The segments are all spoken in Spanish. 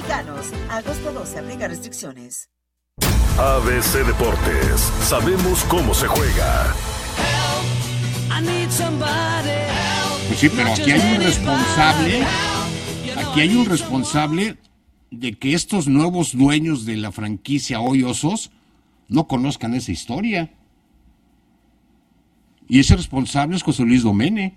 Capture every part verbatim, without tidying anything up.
Mexicanos. Agosto doce, aplica restricciones. A B C Deportes, sabemos cómo se juega. Pues sí, pero aquí hay un responsable, aquí hay un responsable de que estos nuevos dueños de la franquicia Hoy Osos no conozcan esa historia. Y ese responsable es José Luis Domene.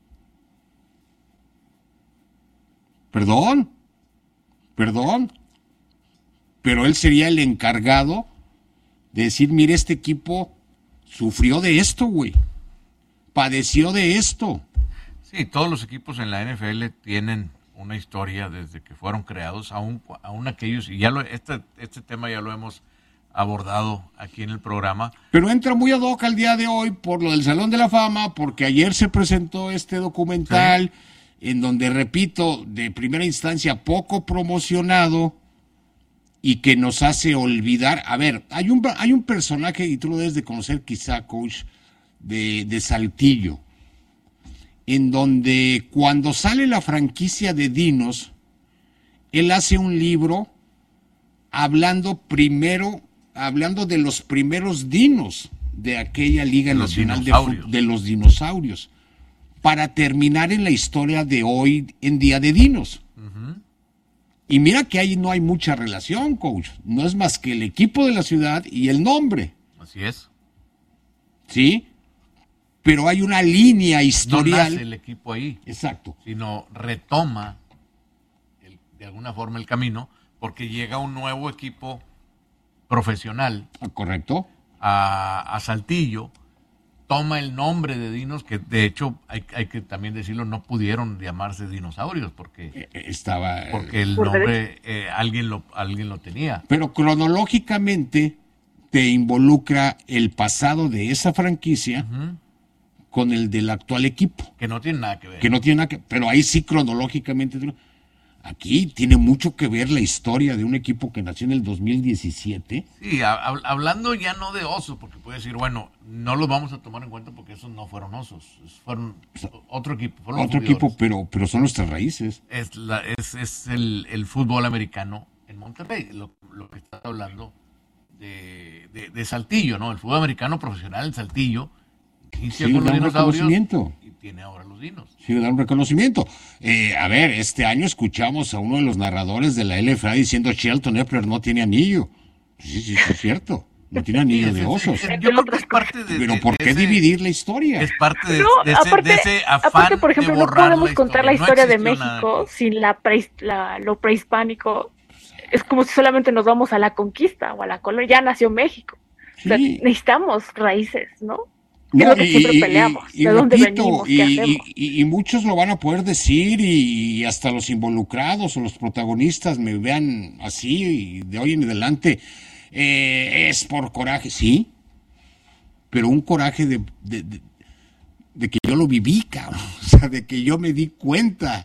Perdón, perdón, pero él sería el encargado de decir, mire, este equipo sufrió de esto, güey, padeció de esto. Sí, todos los equipos en la N F L tienen una historia desde que fueron creados, aún, aún aquellos, y ya lo, este, este tema ya lo hemos abordado aquí en el programa. Pero entra muy ad hoc al día de hoy por lo del Salón de la Fama, porque ayer se presentó este documental, sí, en donde, repito, de primera instancia poco promocionado y que nos hace olvidar. A ver, hay un, hay un personaje, y tú lo debes de conocer quizá, coach, de, de Saltillo, en donde cuando sale la franquicia de Dinos, él hace un libro hablando primero, hablando de los primeros dinos de aquella Liga los Nacional de, Fu- de los Dinosaurios, para terminar en la historia de hoy en día de Dinos. Uh-huh. Y mira que ahí no hay mucha relación, coach. No es más que el equipo de la ciudad y el nombre. Así es. ¿Sí? Pero hay una línea historial. No nace el equipo ahí. Exacto. Sino retoma el, de alguna forma el camino, porque llega un nuevo equipo profesional. Correcto. A, a Saltillo, toma el nombre de Dinos, que de hecho hay, hay que también decirlo, no pudieron llamarse dinosaurios porque estaba porque el nombre eh, alguien lo alguien lo tenía. Pero cronológicamente te involucra el pasado de esa franquicia, uh-huh, con el del actual equipo, que no tiene nada que ver. Que no tiene nada que, pero ahí sí cronológicamente. Aquí tiene mucho que ver la historia de un equipo que nació en el dos mil diecisiete. Sí, a, a, hablando ya no de osos, porque puede decir, bueno, no los vamos a tomar en cuenta porque esos no fueron osos, fueron o sea, otro equipo. Fueron otro equipo, pero, pero son nuestras raíces. Es, la, es, es el, el fútbol americano en Monterrey, lo, lo que está hablando de, de, de Saltillo, ¿no? El fútbol americano profesional en Saltillo. Sí, le da un reconocimiento. Y tiene ahora los dinos. Sí, le da un reconocimiento. Eh, a ver, este año escuchamos a uno de los narradores de la L F A diciendo Shelton Epler no tiene anillo. Sí, sí, sí, es cierto. No tiene anillo sí, de osos. Sí, sí, yo creo que es parte de... Pero ¿por de qué ese, dividir la historia? Es parte de, no, de, ese, aparte, de ese afán aparte, por ejemplo, de no borrar podemos la contar la historia, historia no de México nada. sin la, pre, la lo prehispánico. Es como si solamente nos vamos a la conquista o a la colonia. Ya nació México. Sí. O sea, necesitamos raíces, ¿no? No, es lo que y, siempre y, peleamos, y, ¿de y dónde repito, venimos? Y, ¿Qué hacemos? Y, y muchos lo van a poder decir y hasta los involucrados o los protagonistas me vean así y de hoy en adelante eh, es por coraje, sí, pero un coraje de, de, de, de que yo lo viví, cabrón, o sea, de que yo me di cuenta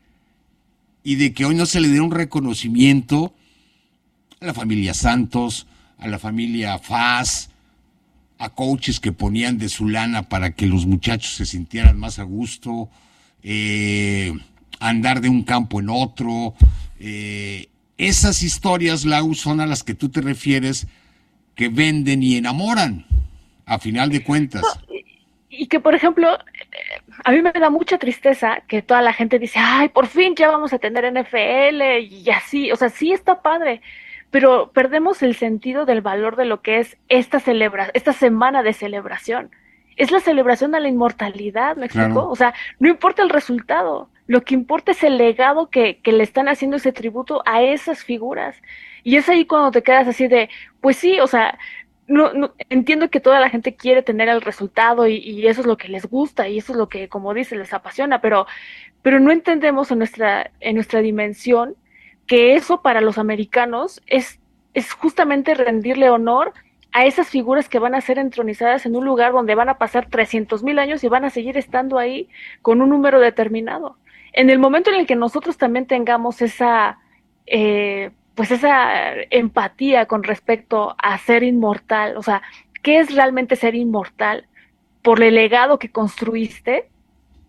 y de que hoy no se le dé un reconocimiento a la familia Santos, a la familia Faz, a coaches que ponían de su lana para que los muchachos se sintieran más a gusto, eh, andar de un campo en otro. Eh, esas historias, Lau, son a las que tú te refieres, que venden y enamoran, a final de cuentas. No, y que, por ejemplo, a mí me da mucha tristeza que toda la gente dice, ay, por fin ya vamos a tener N F L y así, o sea, sí está padre, pero perdemos el sentido del valor de lo que es esta celebra, esta semana de celebración. Es la celebración a la inmortalidad, ¿me explico? Claro. O sea, no importa el resultado, lo que importa es el legado que, que le están haciendo ese tributo a esas figuras. Y es ahí cuando te quedas así de, pues sí, o sea, no, no entiendo que toda la gente quiere tener el resultado y, y eso es lo que les gusta y eso es lo que, como dice, les apasiona, pero, pero no entendemos en nuestra, en nuestra dimensión que eso para los americanos es, es justamente rendirle honor a esas figuras que van a ser entronizadas en un lugar donde van a pasar trescientos mil años y van a seguir estando ahí con un número determinado. En el momento en el que nosotros también tengamos esa, eh, pues esa empatía con respecto a ser inmortal, o sea, ¿qué es realmente ser inmortal? Por el legado que construiste,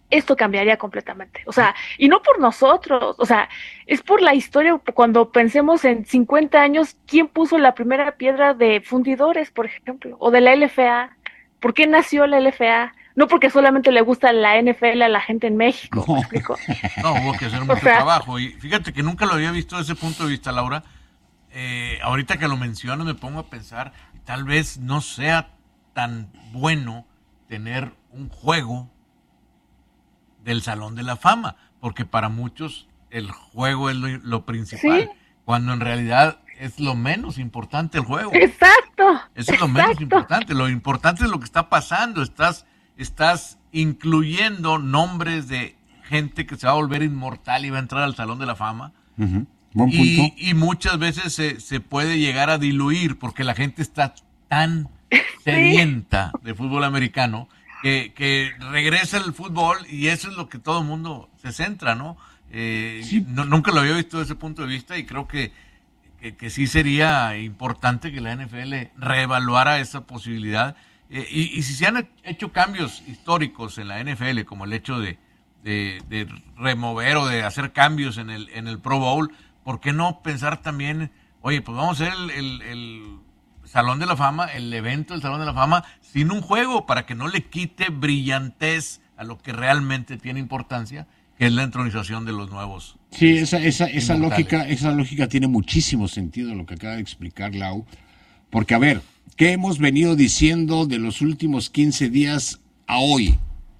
esto cambiaría completamente. O sea, y no por nosotros, o sea, es por la historia. Cuando pensemos en cincuenta años, ¿quién puso la primera piedra de fundidores, por ejemplo? O de la L F A. ¿Por qué nació la L F A? No porque solamente le gusta la N F L a la gente en México, ¿me explico? No, hubo que hacer mucho O sea, trabajo. Y fíjate que nunca lo había visto desde ese punto de vista, Laura. Eh, ahorita que lo mencionas me pongo a pensar, tal vez no sea tan bueno tener un juego del Salón de la Fama, porque para muchos el juego es lo, lo principal, Sí. cuando en realidad es lo menos importante el juego. Exacto. Eso es lo menos exacto. importante. Lo importante es lo que está pasando. Estás, estás incluyendo nombres de gente que se va a volver inmortal y va a entrar al Salón de la Fama. Uh-huh. Buen punto. Y, y muchas veces se, se puede llegar a diluir porque la gente está tan sedienta de fútbol americano que, que regresa el fútbol y eso es lo que todo el mundo se centra, ¿no? Eh, Sí. no- Nunca lo había visto desde ese punto de vista y creo que, que, que sí sería importante que la N F L reevaluara esa posibilidad. Eh, y, y si se han hecho cambios históricos en la N F L, como el hecho de, de, de remover o de hacer cambios en el, en el Pro Bowl, ¿por qué no pensar también, oye, pues vamos a hacer el, el, el Salón de la Fama, el evento del Salón de la Fama, sin un juego, para que no le quite brillantez a lo que realmente tiene importancia, que es la entronización de los nuevos? Sí, esa, esa, esa Inmortales. lógica, esa lógica tiene muchísimo sentido lo que acaba de explicar Lau. Porque, a ver, ¿qué hemos venido diciendo de los últimos quince días a hoy?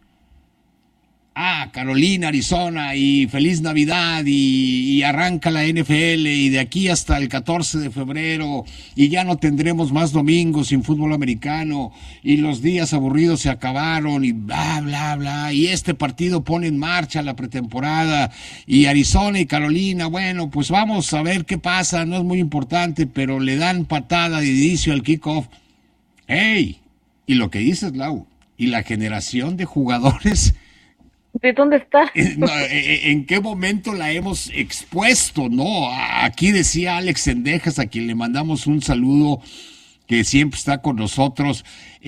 Ah, Carolina, Arizona, y feliz Navidad, y, y arranca la N F L, y de aquí hasta el catorce de febrero, y ya no tendremos más domingos sin fútbol americano, y los días aburridos se acabaron, y bla, bla, bla, y este partido pone en marcha la pretemporada, y Arizona y Carolina, bueno, pues vamos a ver qué pasa, no es muy importante, pero le dan patada de inicio al kickoff. ¡Ey! Y lo que dices, Lau, y la generación de jugadores... ¿De dónde está? No, ¿en qué momento la hemos expuesto? No, aquí decía Alex Sendejas, a quien le mandamos un saludo, que siempre está con nosotros,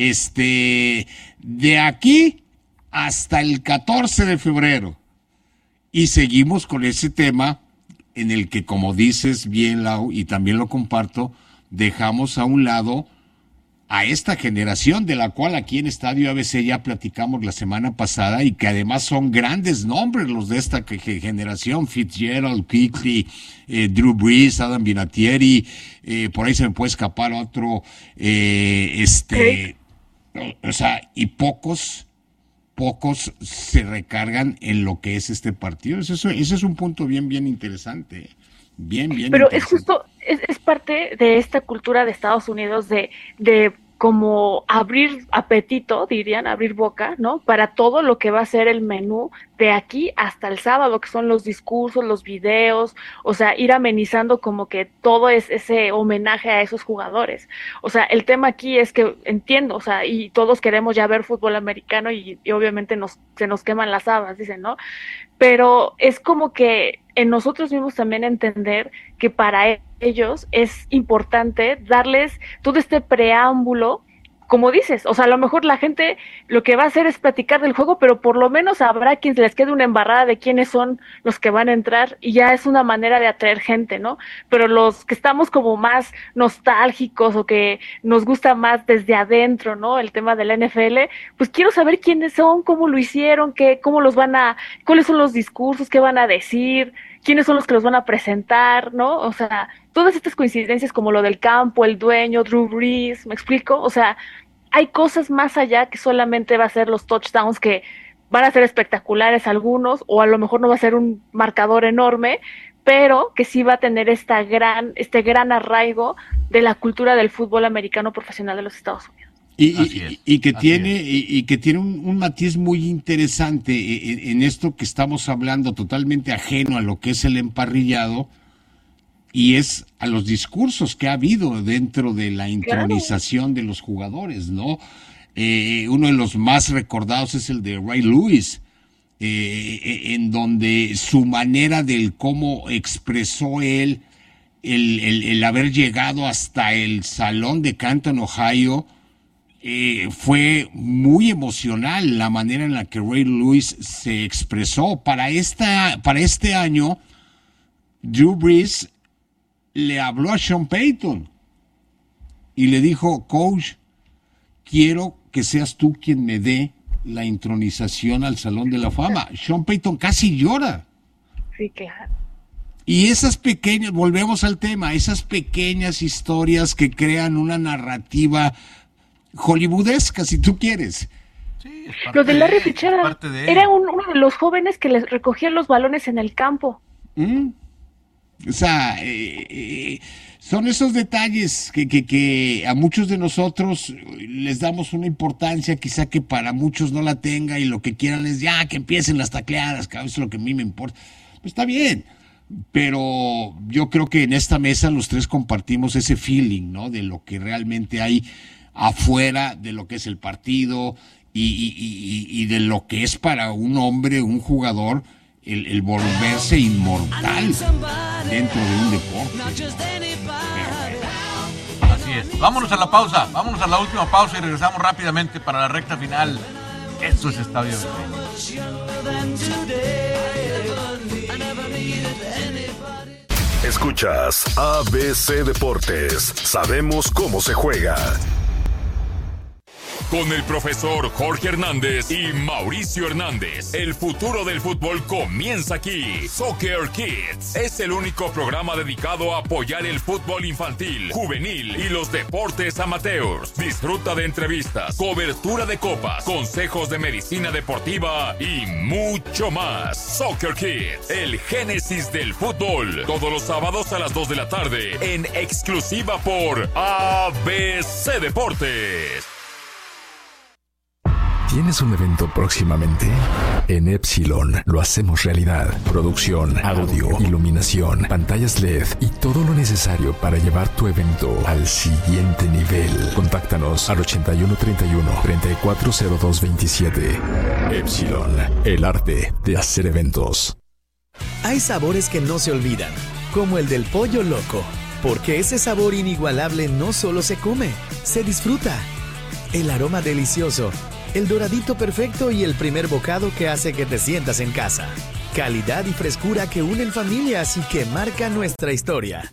este, de aquí hasta el catorce de febrero. Y seguimos con ese tema en el que, como dices bien, Lau, y también lo comparto, dejamos a un lado a esta generación de la cual aquí en Estadio A B C ya platicamos la semana pasada y que además son grandes nombres los de esta que- que generación: Fitzgerald, Kuechly, eh, Drew Brees, Adam Vinatieri, eh, por ahí se me puede escapar otro, eh, este, o, o sea, y pocos, pocos se recargan en lo que es este partido. Eso, eso, ese es un punto bien, bien interesante, ¿eh? Bien, bien Pero es interesante. justo, es, es parte de esta cultura de Estados Unidos de, de como abrir apetito, dirían, abrir boca, ¿no? Para todo lo que va a ser el menú de aquí hasta el sábado, que son los discursos, los videos, o sea, ir amenizando como que todo es ese homenaje a esos jugadores. O sea, el tema aquí es que entiendo, o sea, y todos queremos ya ver fútbol americano y, y obviamente nos, se nos queman las habas, dicen, ¿no? Pero es como que en nosotros mismos también entender que para ellos es importante darles todo este preámbulo, como dices, o sea, a lo mejor la gente lo que va a hacer es platicar del juego, pero por lo menos habrá quien se les quede una embarrada de quiénes son los que van a entrar y ya es una manera de atraer gente, ¿no? Pero los que estamos como más nostálgicos o que nos gusta más desde adentro, ¿no? El tema de la N F L, pues quiero saber quiénes son, cómo lo hicieron, qué, cómo los van a, cuáles son los discursos, qué van a decir, quiénes son los que los van a presentar, ¿no? O sea, todas estas coincidencias como lo del campo, el dueño, Drew Brees, ¿me explico? O sea, hay cosas más allá que solamente va a ser los touchdowns que van a ser espectaculares algunos, o a lo mejor no va a ser un marcador enorme, pero que sí va a tener esta gran, este gran arraigo de la cultura del fútbol americano profesional de los Estados Unidos. Y, Así y- es, y que así tiene y, y que tiene un, un matiz muy interesante en, en esto que estamos hablando, totalmente ajeno a lo que es el emparrillado, y es a los discursos que ha habido dentro de la intronización de los jugadores, ¿no? Eh, uno de los más recordados es el de Ray Lewis, eh, en donde su manera del cómo expresó él el, el, el haber llegado hasta el salón de Canton, Ohio, eh, fue muy emocional la manera en la que Ray Lewis se expresó. Para, esta, para este año, Drew Brees le habló a Sean Payton y le dijo, coach, quiero que seas tú quien me dé la intronización al Salón de la Fama. Sean Payton casi llora. Sí, claro. Y esas pequeñas, volvemos al tema, esas pequeñas historias que crean una narrativa hollywoodesca, si tú quieres. Sí, Lo de Larry Fitzgerald de era un, uno de los jóvenes que les recogía los balones en el campo. ¿Mm? O sea, eh, eh, son esos detalles que, que, que a muchos de nosotros les damos una importancia, quizá que para muchos no la tenga, y lo que quieran es ya que empiecen las tacleadas, que eso es lo que a mí me importa. Pues está bien, pero yo creo que en esta mesa los tres compartimos ese feeling, ¿no? De lo que realmente hay afuera de lo que es el partido y, y, y, y de lo que es para un hombre, un jugador, el, el volverse inmortal dentro de un deporte. Así es. Vámonos a la pausa, vámonos a la última pausa y regresamos rápidamente para la recta final. Esto es Estadio Escuchas A B C Deportes. Sabemos cómo se juega. Con el profesor Jorge Hernández y Mauricio Hernández, el futuro del fútbol comienza aquí. Soccer Kids es el único programa dedicado a apoyar el fútbol infantil, juvenil y los deportes amateurs. Disfruta de entrevistas, cobertura de copas, consejos de medicina deportiva y mucho más. Soccer Kids, el génesis del fútbol. Todos los sábados a las dos de la tarde, en exclusiva por A B C Deportes. ¿Tienes un evento próximamente? En Epsilon lo hacemos realidad. Producción, audio, iluminación, pantallas L E D y todo lo necesario para llevar tu evento al siguiente nivel. Contáctanos al ochenta y uno treinta y uno, treinta y cuatro cero dos veintisiete. Epsilon, el arte de hacer eventos. Hay sabores que no se olvidan, como el del pollo loco, porque ese sabor inigualable no solo se come, se disfruta. El aroma delicioso, el doradito perfecto y el primer bocado que hace que te sientas en casa. Calidad y frescura que unen familias y que marcan nuestra historia.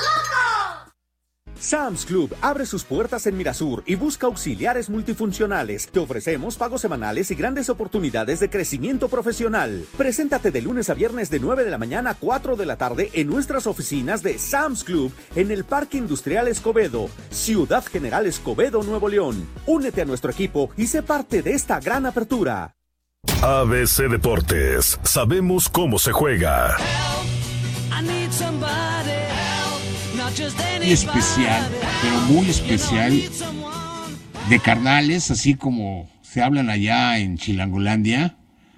Sam's Club abre sus puertas en Mirasur y busca auxiliares multifuncionales. Te ofrecemos pagos semanales y grandes oportunidades de crecimiento profesional. Preséntate de lunes a viernes de nueve de la mañana a cuatro de la tarde en nuestras oficinas de Sam's Club en el Parque Industrial Escobedo, Ciudad General Escobedo, Nuevo León. Únete a nuestro equipo y sé parte de esta gran apertura. A B C Deportes. Sabemos cómo se juega. Muy especial, pero muy especial, de carnales, así como se hablan allá en Chilangolandia,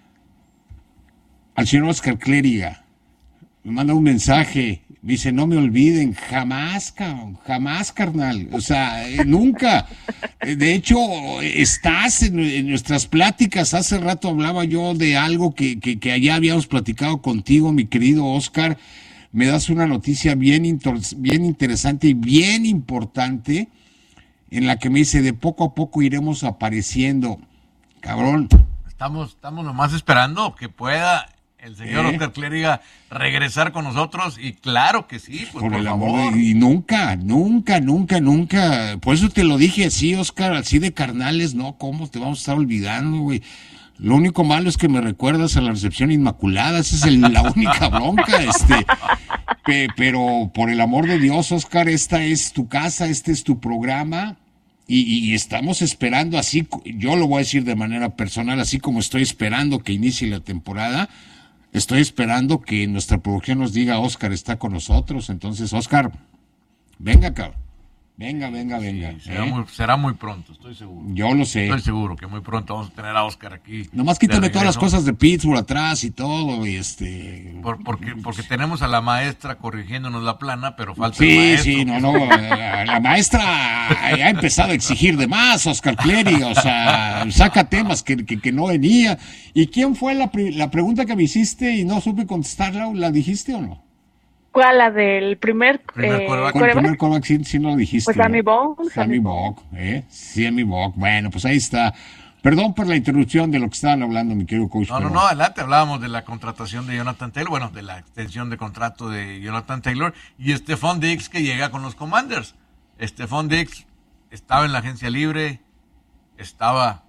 al señor Oscar Clériga. Me manda un mensaje, dice, no me olviden, jamás, cabrón, jamás, carnal, o sea, eh, nunca. De hecho, estás en, en nuestras pláticas, hace rato hablaba yo de algo que, que, que allá habíamos platicado contigo, mi querido Oscar. Me das una noticia bien, inter- bien interesante y bien importante, en la que me dice, de poco a poco iremos apareciendo. Cabrón. Estamos, estamos nomás esperando que pueda el señor ¿Eh? Oscar Clériga regresar con nosotros, y claro que sí, pues Por por el favor. amor de, y nunca, nunca, nunca, nunca. Por eso te lo dije así, Oscar, así de carnales, ¿no? ¿Cómo te vamos a estar olvidando, güey? Lo único malo es que me recuerdas a la recepción Inmaculada, esa es el, la única bronca, este, pe, pero por el amor de Dios, Oscar, esta es tu casa, este es tu programa, y, y, y estamos esperando así, yo lo voy a decir de manera personal, así como estoy esperando que inicie la temporada, estoy esperando que nuestra producción nos diga, Oscar está con nosotros. Entonces, Oscar, venga, cabrón. Venga, venga, venga. Sí, será, ¿eh? muy, será muy pronto, estoy seguro. Yo lo sé. Estoy seguro que muy pronto vamos a tener a Oscar aquí. Nomás quítame de todas las regreso. cosas de Pittsburgh atrás y todo, y este... Por, porque, porque tenemos a la maestra corrigiéndonos la plana, pero falta Sí, el maestro. sí, no, no, la, la maestra ha empezado a exigir de más, Oscar Clery, o sea, saca temas que, que, que no venía. ¿Y quién fue la, pre- la pregunta que me hiciste y no supe contestarla? ¿La dijiste o no? ¿Cuál? La del primer, Primer eh, quarterback. Con el primer quarterback sí, sí lo dijiste. Pues Sammy ¿no? Bond. Sammy Bog, ¿eh? Sammy Bog. Bueno, pues ahí está. Perdón por la interrupción de lo que estaban hablando, mi querido coach. No, pero... no, no, adelante. Hablábamos de la contratación de Jonathan Taylor, bueno, de la extensión de contrato de Jonathan Taylor y Stephon Diggs que llega con los Commanders. Stephon Diggs estaba en la agencia libre, estaba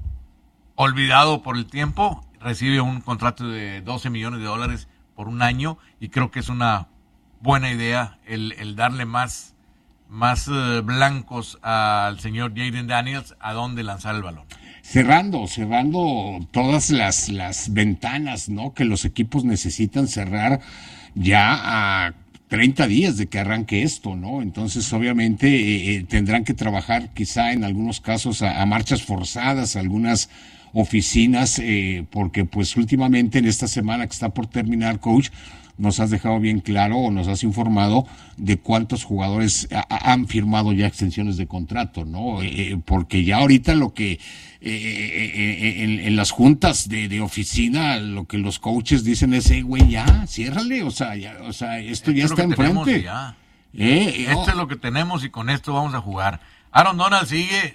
olvidado por el tiempo, recibe un contrato de doce millones de dólares por un año y creo que es una buena idea el, el darle más, más uh, blancos al señor Jaden Daniels a dónde lanzar el balón. Cerrando, cerrando todas las, las ventanas, ¿no? Que los equipos necesitan cerrar ya a treinta días de que arranque esto, ¿no? Entonces, obviamente, eh, eh, tendrán que trabajar quizá en algunos casos a, a marchas forzadas, algunas oficinas, eh, porque pues últimamente en esta semana que está por terminar, coach, nos has dejado bien claro o nos has informado de cuántos jugadores ha, han firmado ya extensiones de contrato, ¿no? Eh, porque ya ahorita lo que eh, eh, en, en las juntas de, de oficina, lo que los coaches dicen es, hey, güey, ya, ciérrale, o sea, ya, o sea, esto, esto ya está enfrente. Ya. Eh, esto oh. es lo que tenemos y con esto vamos a jugar. Aaron Donald sigue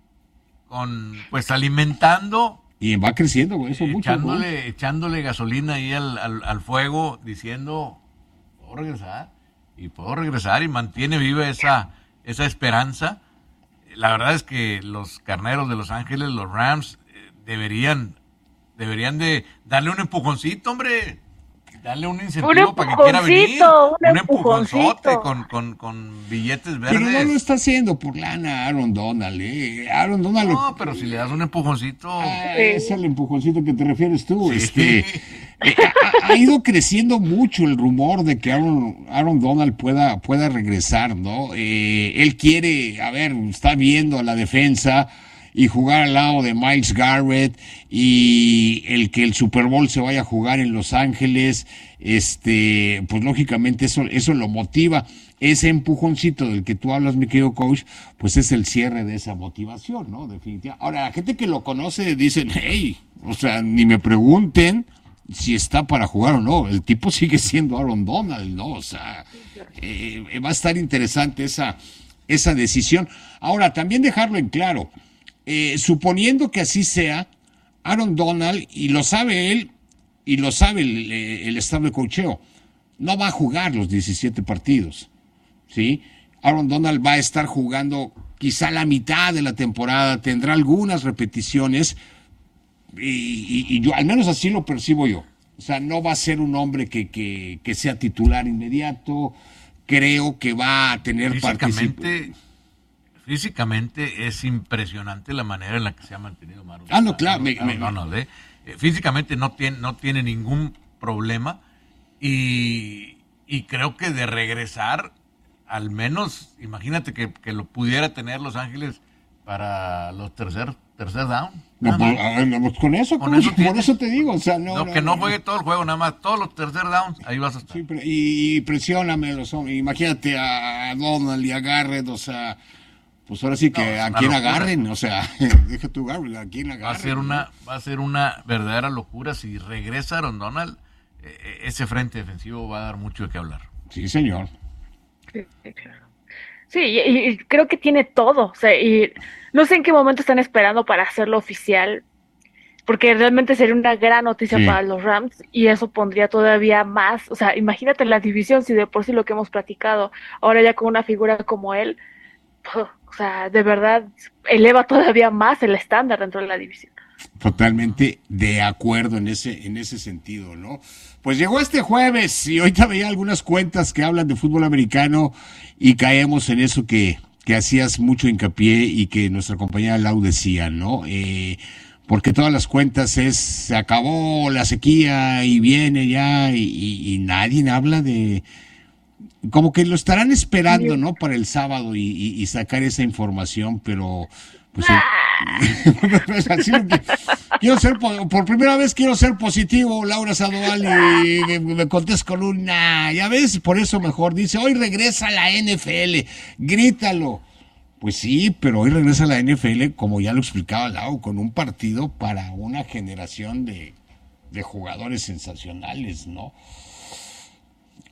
con, pues, alimentando. Y va creciendo, güey, eso mucho. Echándole, güey. echándole gasolina ahí al, al, al fuego, diciendo, puedo regresar, y puedo regresar, y mantiene viva esa, esa esperanza. La verdad es que los Carneros de Los Ángeles, los Rams, eh, deberían, deberían de darle un empujoncito, hombre. Darle un incentivo un para que quiera venir. Un, un empujonzote empujoncito. con, con, con billetes verdes. Pero no lo está haciendo por lana Aaron Donald, ¿eh? Aaron Donald. No, lo... pero si le das un empujoncito. Ah, es el empujoncito que te refieres tú. Sí. Este, eh, ha, ha ido creciendo mucho el rumor de que Aaron, Aaron Donald pueda, pueda regresar, ¿no? Eh, él quiere, a ver, está viendo a la defensa y jugar al lado de Myles Garrett y el que el Super Bowl se vaya a jugar en Los Ángeles, este, pues lógicamente eso, eso lo motiva. Ese empujoncito del que tú hablas, mi querido coach, pues es el cierre de esa motivación, ¿no? Definitivamente. Ahora, la gente que lo conoce dicen, hey, o sea, ni me pregunten si está para jugar o no. El tipo sigue siendo Aaron Donald, ¿no? O sea, eh, va a estar interesante esa, esa decisión. Ahora, también dejarlo en claro, Eh, suponiendo que así sea, Aaron Donald, y lo sabe él, y lo sabe el, el staff de coacheo, no va a jugar los diecisiete partidos, ¿sí? Aaron Donald va a estar jugando quizá la mitad de la temporada, tendrá algunas repeticiones, y, y, y yo, al menos así lo percibo yo. O sea, no va a ser un hombre que, que, que sea titular inmediato, creo que va a tener participación. Físicamente es impresionante la manera en la que se ha mantenido Maru. Ah, no, claro. Me, me, no, no, ¿eh? Físicamente no tiene, no tiene ningún problema y, y creo que de regresar, al menos, imagínate que, que lo pudiera tener Los Ángeles para los tercer, tercer down. No, pues, a ver, con eso, con con eso por eso te digo, o sea, no, no, no que no, no juegue todo el juego, nada más, todos los tercer downs, ahí vas a estar. Sí, y, y presióname los hombres, imagínate a Donald y a Garrett, o sea, pues ahora sí que no, a quien agarren, o sea, deja tu Garrett, a quien agarren. Va a ser una, va a ser una verdadera locura si regresa Aaron Donald, eh, ese frente defensivo va a dar mucho de qué hablar. Sí, señor. Sí, claro. Sí, y, y creo que tiene todo, o sea, y no sé en qué momento están esperando para hacerlo oficial, porque realmente sería una gran noticia sí. para los Rams, y eso pondría todavía más, o sea, imagínate la división, si de por sí lo que hemos platicado, ahora ya con una figura como él, o sea, de verdad, eleva todavía más el estándar dentro de la división. Totalmente de acuerdo en ese, en ese sentido, ¿no? Pues llegó este jueves y ahorita veía algunas cuentas que hablan de fútbol americano y caemos en eso que, que hacías mucho hincapié y que nuestra compañera Lau decía, ¿no? Eh, porque todas las cuentas es, se acabó la sequía y viene ya y, y, y nadie habla de... Como que lo estarán esperando, ¿no? Para el sábado y, y, y sacar esa información, pero... Pues, pues así, quiero ser por, por primera vez quiero ser positivo, Laura Sandoval, y me, me contesta con un nah, ya ves, por eso mejor dice, hoy regresa la N F L, grítalo. Pues sí, pero hoy regresa la N F L, como ya lo explicaba Lau, con un partido para una generación de, de jugadores sensacionales, ¿no?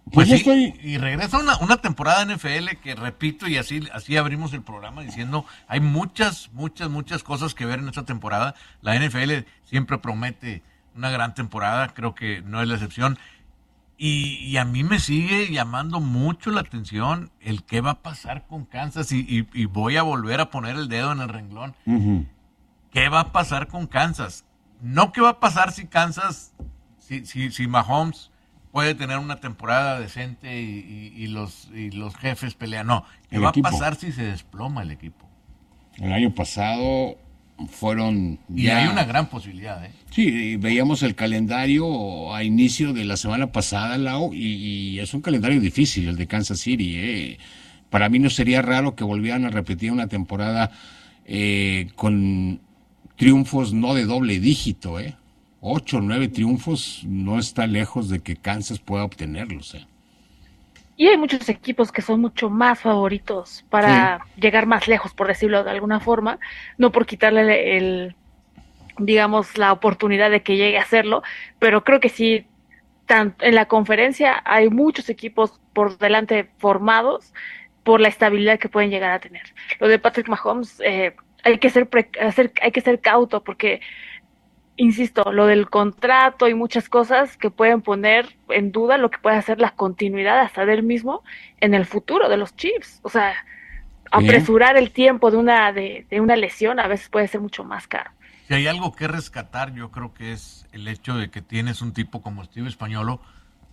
Pues, Pues sí, estoy... y regresa una, una temporada N F L que, repito, y así, así abrimos el programa diciendo, hay muchas, muchas, muchas cosas que ver en esta temporada. La N F L siempre promete una gran temporada, creo que no es la excepción. Y, y a mí me sigue llamando mucho la atención el qué va a pasar con Kansas, y, y, y voy a volver a poner el dedo en el renglón. Uh-huh. ¿Qué va a pasar con Kansas? No qué va a pasar si Kansas, si, si, si Mahomes puede tener una temporada decente y, y, y los y los jefes pelean. No, ¿qué El va equipo. a pasar si se desploma el equipo? El año pasado fueron Y ya... hay una gran posibilidad, ¿eh? Sí, veíamos el calendario a inicio de la semana pasada, Lau, y, y es un calendario difícil el de Kansas City. Eh. Para mí no sería raro que volvieran a repetir una temporada eh, con triunfos no de doble dígito, ¿eh? Ocho o nueve triunfos no está lejos de que Kansas pueda obtenerlos, ¿eh? Y hay muchos equipos que son mucho más favoritos para sí. llegar más lejos, por decirlo de alguna forma, no por quitarle el, digamos, la oportunidad de que llegue a hacerlo, pero creo que sí, tan, en la conferencia hay muchos equipos por delante formados por la estabilidad que pueden llegar a tener. Lo de Patrick Mahomes, eh, hay que ser, pre, hacer, hay que ser cauto porque, insisto, lo del contrato y muchas cosas que pueden poner en duda lo que puede hacer la continuidad hasta de él mismo en el futuro de los Chiefs. O sea, apresurar el tiempo de una de, de una lesión a veces puede ser mucho más caro. Si hay algo que rescatar, yo creo que es el hecho de que tienes un tipo como Steve Spagnuolo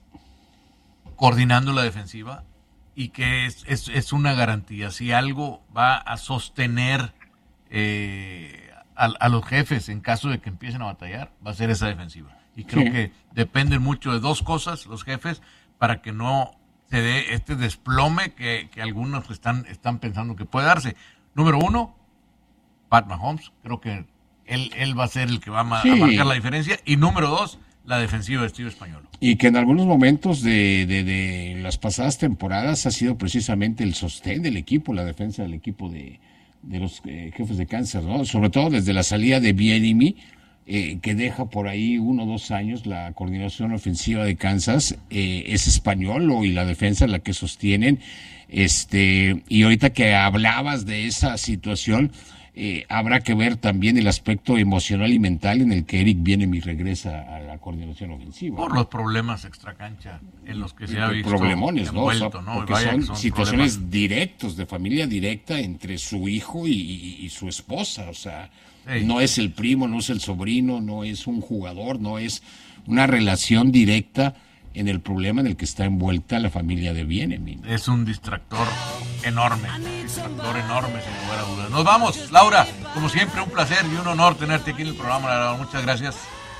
coordinando la defensiva y que es, es, es una garantía. Si algo va a sostener eh, A, a los jefes en caso de que empiecen a batallar, va a ser esa defensiva. Y creo sí. que dependen mucho de dos cosas los jefes para que no se dé este desplome que, que algunos están, están pensando que puede darse. Número uno, Pat Mahomes, creo que él, él va a ser el que va a, sí. a marcar la diferencia. Y número dos, la defensiva de Steve Spagnuolo. Y que en algunos momentos de, de, de las pasadas temporadas ha sido precisamente el sostén del equipo, la defensa del equipo de de los eh, jefes de Kansas, ¿no? Sobre todo desde la salida de Bieniemy, eh, que deja por ahí uno o dos años la coordinación ofensiva de Kansas, eh, es Spagnuolo y la defensa la que sostienen, este, y ahorita que hablabas de esa situación, eh, habrá que ver también el aspecto emocional y mental en el que Eric Bieniemy regresa a la coordinación ofensiva. Por los problemas extracancha en los que se ha visto problemones, envuelto, ¿no? O sea, ¿no? Porque Vaya son, son situaciones problemas. directos, de familia directa entre su hijo y, y, y su esposa, o sea, sí. no es el primo, no es el sobrino, no es un jugador, no es una relación directa en el problema en el que está envuelta la familia de Bieniemy. Es un distractor enorme, distractor enorme, sin lugar a dudas. Nos vamos, Laura, como siempre, un placer y un honor tenerte aquí en el programa, Laura. Muchas gracias.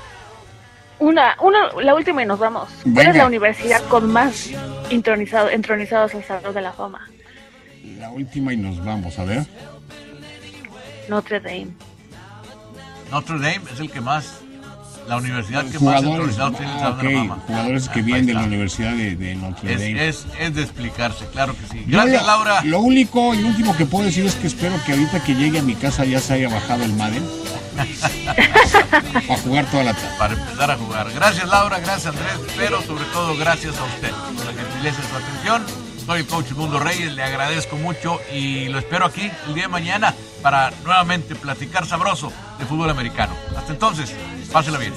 Una, una, la última y nos vamos. ¿Cuál Venga. es la universidad con más entronizado, entronizados al Salón de la Fama? La última y nos vamos, a ver. Notre Dame. Notre Dame es el que más, la universidad que Jugadores, más entronizados tiene el ah, Salón okay. de la Fama. Jugadores que Ah, vienen ahí de la está. Universidad de, de Notre Es, Dame. es, es de explicarse, claro que sí. Yo Gracias, lo, Laura. Lo único y último que puedo decir es que espero que ahorita que llegue a mi casa ya se haya bajado el Madden para jugar toda la tarde. Para empezar a jugar. Gracias, Laura, gracias, Andrés, pero sobre todo gracias a usted por la gentileza de su atención. Soy el coach Mundo Reyes, le agradezco mucho y lo espero aquí el día de mañana para nuevamente platicar sabroso de fútbol americano. Hasta entonces, pásela bien.